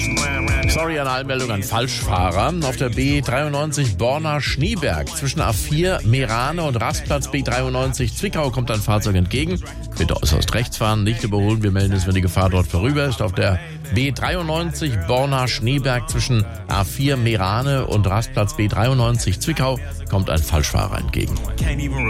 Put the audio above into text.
Sorry, eine Anmeldung an Falschfahrer. Auf der B93 Borna-Schneeberg zwischen A4 Meerane und Rastplatz B93 Zwickau kommt ein Fahrzeug entgegen. Bitte äußerst rechts fahren, nicht überholen. Wir melden es, wenn die Gefahr dort vorüber ist. Auf der B93 Borna-Schneeberg zwischen A4 Meerane und Rastplatz B93 Zwickau kommt ein Falschfahrer entgegen.